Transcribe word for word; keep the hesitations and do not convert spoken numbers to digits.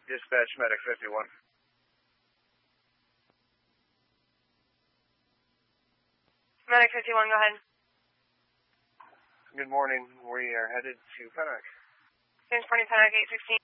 Dispatch Medic fifty-one. Medic fifty-one, go ahead. Good morning. We are headed to Pennock. James County, Pennock eight sixteen.